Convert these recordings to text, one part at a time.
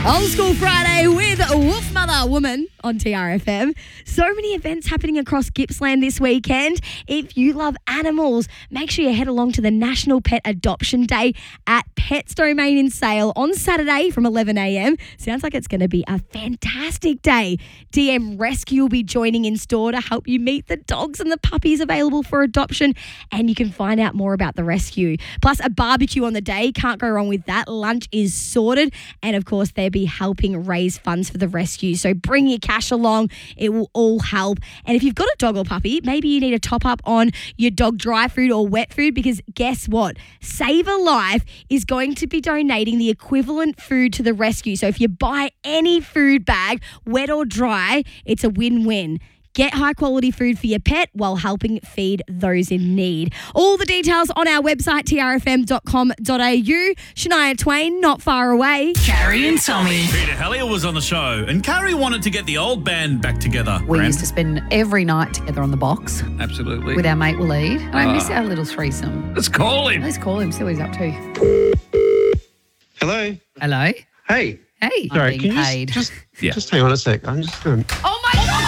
Old School Friday with Wolf Mother Woman on TRFM. So many events happening across Gippsland this weekend. If you love animals, make sure you head along to the National Pet Adoption Day at Pets Domain in Sale on Saturday from 11 a.m. Sounds like it's going to be a fantastic day. DM Rescue will be joining in store to help you meet the dogs and the puppies available for adoption, and you can find out more about the rescue. Plus, a barbecue on the day. Can't go wrong with that. Lunch is sorted, and of course, they'll be helping raise funds for the rescue. So bring your cash along. It will all help. And if you've got a dog or puppy, maybe you need to top up on your dog dry food or wet food, because guess what? Save a Life is going to be donating the equivalent food to the rescue. So if you buy any food bag, wet or dry, it's a win-win. Get high-quality food for your pet while helping feed those in need. All the details on our website, trfm.com.au. Shania Twain, Not Far Away. Carrie and Tommy. Peter Hellier was on the show, and Carrie wanted to get the old band back together. We used to spend every night together on the box Absolutely. with our mate Waleed. And I miss our little threesome. Let's call him. Let's call him, see what he's up to. Hello. Hello. Hey. Hey. Sorry, I'm can being you paid. just hang on a sec. I'm just going. Oh my God!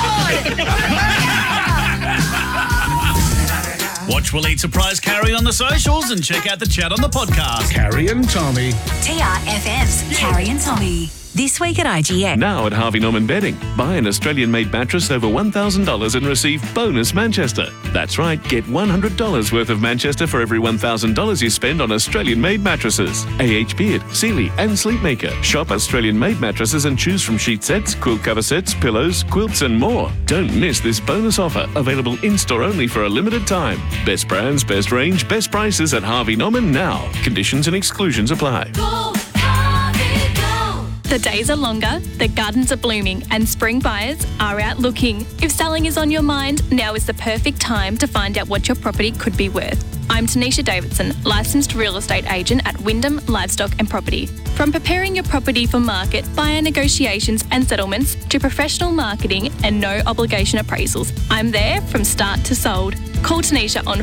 Watch Waleed surprise Carrie on the socials and check out the chat on the podcast. Carrie and Tommy. TRFM's Carrie and Tommy. This week at IGX. Now at Harvey Norman Bedding. Buy an Australian-made mattress over $1,000 and receive bonus Manchester. That's right, get $100 worth of Manchester for every $1,000 you spend on Australian-made mattresses. AH Beard, Sealy and Sleepmaker. Shop Australian-made mattresses and choose from sheet sets, quilt cover sets, pillows, quilts and more. Don't miss this bonus offer, available in-store only for a limited time. Best brands, best range, best prices at Harvey Norman now. Conditions and exclusions apply. The days are longer, the gardens are blooming, and spring buyers are out looking. If selling is on your mind, now is the perfect time to find out what your property could be worth. I'm Tanisha Davidson, licensed real estate agent at Wyndham Livestock and Property. From preparing your property for market, buyer negotiations and settlements, to professional marketing and no obligation appraisals, I'm there from start to sold. Call Tanisha on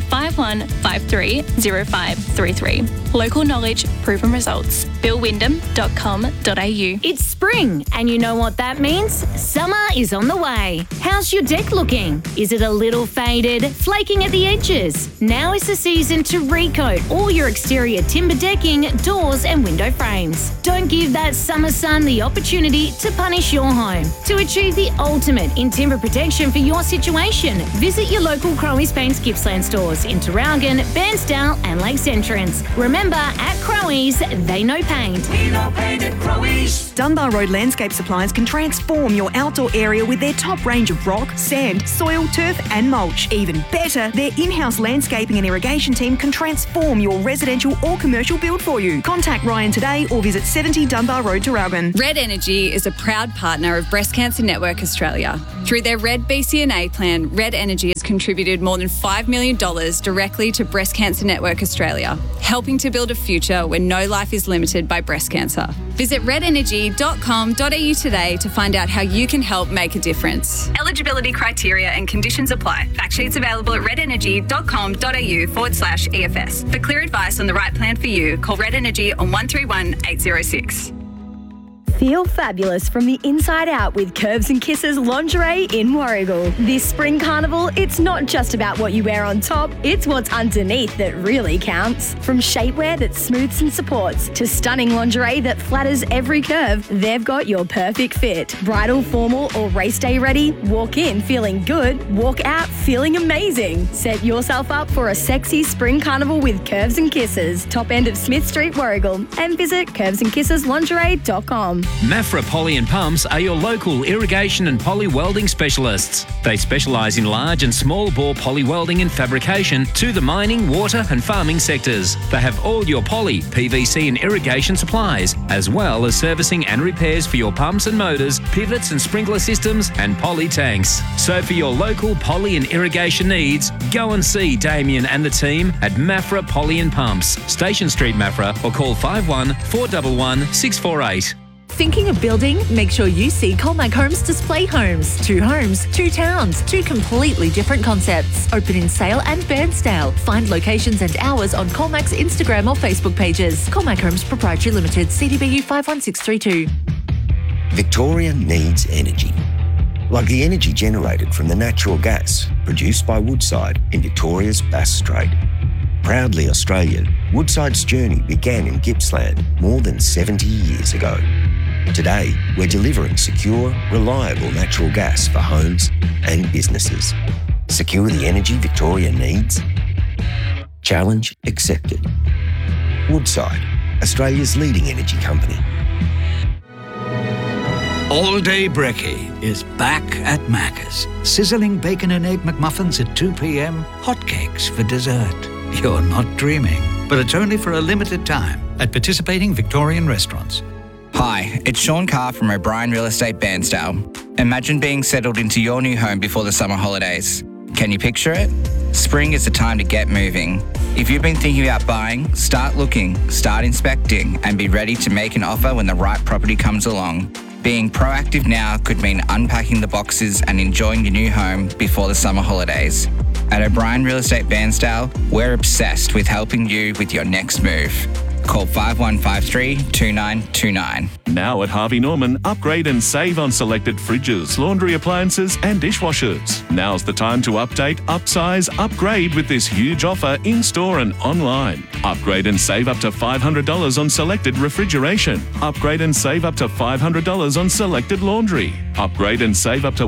51530533. Local knowledge, proven results. billwyndham.com.au. It's spring, and you know what that means? Summer is on the way. How's your deck looking? Is it a little faded, flaking at the edges? Now is the season to recoat all your exterior timber decking, doors and window frames. Don't give that summer sun the opportunity to punish your home. To achieve the ultimate in timber protection for your situation, visit your local Crowe's Paints Gippsland stores in Traralgon, Bairnsdale and Lakes Entrance. Remember, at Crowe's, they know paint. We know paint at Crowe's. Dunbar Road Landscape Supplies can transform your outdoor area with their top range of rock, sand, soil, turf and mulch. Even better, their in-house landscaping and irrigation team can transform your residential or commercial build for you. Contact Ryan today or visit 70 Dunbar Road, Traralgon. Red Energy is a proud partner of Breast Cancer Network Australia. Through their Red BCNA plan, Red Energy has contributed more than $5 million directly to Breast Cancer Network Australia, helping to build a future where no life is limited by breast cancer. Visit redenergy.com.au today to find out how you can help make a difference. Eligibility criteria and conditions apply. Fact sheets available at redenergy.com.au/EFS. For clear advice on the right plan for you, call Red Energy on 131 806. Feel fabulous from the inside out with Curves and Kisses lingerie in Warragul. This spring carnival, it's not just about what you wear on top, it's what's underneath that really counts. From shapewear that smooths and supports to stunning lingerie that flatters every curve, they've got your perfect fit. Bridal, formal or race day ready, walk in feeling good, walk out feeling amazing. Set yourself up for a sexy spring carnival with Curves and Kisses, top end of Smith Street, Warragul, and visit curvesandkisseslingerie.com. Mafra Poly and Pumps are your local irrigation and poly welding specialists. They specialise in large and small bore poly welding and fabrication to the mining, water and farming sectors. They have all your poly, PVC and irrigation supplies, as well as servicing and repairs for your pumps and motors, pivots and sprinkler systems and poly tanks. So for your local poly and irrigation needs, go and see Damien and the team at Mafra Poly and Pumps, Station Street, Mafra, or call 51 411 648. Thinking of building? Make sure you see Colmac Homes Display Homes. 2 homes, 2 towns, 2 completely different concepts. Open in Sale and Bairnsdale. Find locations and hours on Colmac's Instagram or Facebook pages. Colmac Homes Proprietary Limited, CDBU 51632. Victoria needs energy. Like the energy generated from the natural gas produced by Woodside in Victoria's Bass Strait. Proudly Australian, Woodside's journey began in Gippsland more than 70 years ago. Today, we're delivering secure, reliable natural gas for homes and businesses. Secure the energy Victoria needs? Challenge accepted. Woodside, Australia's leading energy company. All Day Brekkie is back at Macca's. Sizzling bacon and egg McMuffins at 2 p.m, hotcakes for dessert. You're not dreaming, but it's only for a limited time at participating Victorian restaurants. Hi, it's Sean Carr from O'Brien Real Estate Bairnsdale. Imagine being settled into your new home before the summer holidays. Can you picture it? Spring is the time to get moving. If you've been thinking about buying, start looking, start inspecting, and be ready to make an offer when the right property comes along. Being proactive now could mean unpacking the boxes and enjoying your new home before the summer holidays. At O'Brien Real Estate Bairnsdale, we're obsessed with helping you with your next move. Call 5153 2929. Now at Harvey Norman, upgrade and save on selected fridges, laundry appliances and dishwashers. Now's the time to update, upsize, upgrade with this huge offer in-store and online. Upgrade and save up to $500 on selected refrigeration. Upgrade and save up to $500 on selected laundry. Upgrade and save up to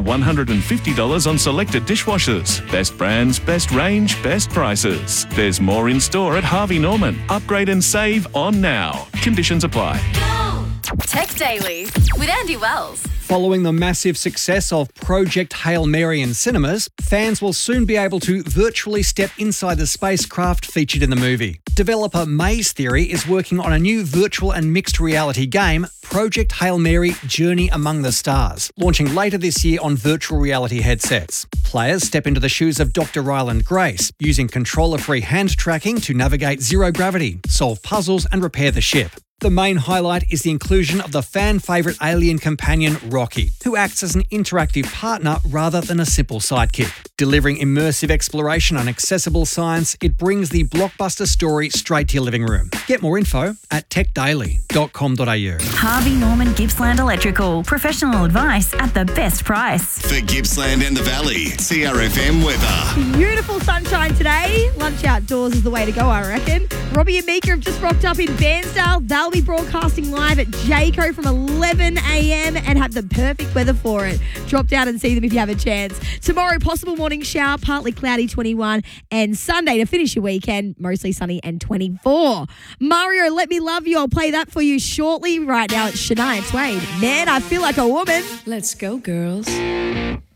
$150 on selected dishwashers. Best brands, best range, best prices. There's more in store at Harvey Norman. Upgrade and save on now. Conditions apply. Tech Daily with Andy Wells. Following the massive success of Project Hail Mary in cinemas, fans will soon be able to virtually step inside the spacecraft featured in the movie. Developer Maze Theory is working on a new virtual and mixed reality game, Project Hail Mary Journey Among the Stars, launching later this year on virtual reality headsets. Players step into the shoes of Dr. Ryland Grace, using controller-free hand tracking to navigate zero gravity, solve puzzles and repair the ship. The main highlight is the inclusion of the fan-favourite alien companion Rocky, who acts as an interactive partner rather than a simple sidekick. Delivering immersive exploration on accessible science, it brings the blockbuster story straight to your living room. Get more info at techdaily.com.au. Harvey Norman Gippsland Electrical. Professional advice at the best price. For Gippsland and the Valley, CRFM weather. Beautiful sunshine today. Lunch outdoors is the way to go, I reckon. Robbie and Mika have just rocked up in Bairnsdale. They'll be broadcasting live at Jayco from 11 a.m. and have the perfect weather for it. Drop down and see them if you have a chance. Tomorrow, possible morning shower, partly cloudy 21, and Sunday to finish your weekend, mostly sunny and 24. Mario, Let Me Love You. I'll play that for you shortly. Right now, it's Shania Twain. Man, I feel like a woman. Let's go, girls.